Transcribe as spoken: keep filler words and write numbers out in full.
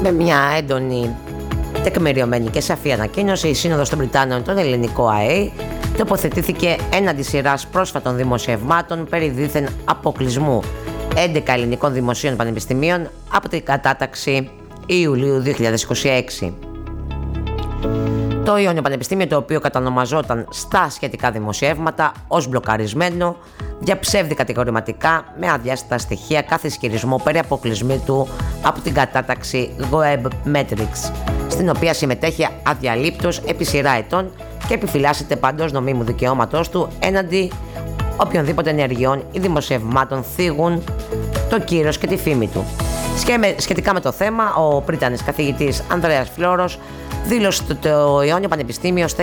Με μια έντονη, τεκμηριωμένη και σαφή ανακοίνωση, η Σύνοδος των Βρυτάνεων, τον ελληνικό ΑΕΗ, τοποθετήθηκε έναντι σειράς πρόσφατων δημοσιευμάτων περί δίθεν αποκλεισμού έντεκα ελληνικών δημοσίων πανεπιστημίων από την κατάταξη Ιουλίου δύο χιλιάδες είκοσι έξι. Το Ιόνιο Πανεπιστήμιο, το οποίο κατανομαζόταν στα σχετικά δημοσιεύματα ως μπλοκαρισμένο, διαψεύδει κατηγορηματικά με αδιάστατα στοιχεία κάθε ισχυρισμό περί αποκλεισμού του από την κατάταξη Webmetrics, στην οποία συμμετέχει αδιαλείπτως επί σειρά ετών και επιφυλάσσεται παντός νομίμου δικαιώματός του έναντι οποιονδήποτε ενεργειών ή δημοσιευμάτων θίγουν το κύρος και τη φήμη του. Σχετικά με το θέμα, ο πρίτανης καθηγητής Ανδρέας Φλόρος δήλωσε ότι το Ιόνιο Πανεπιστήμιο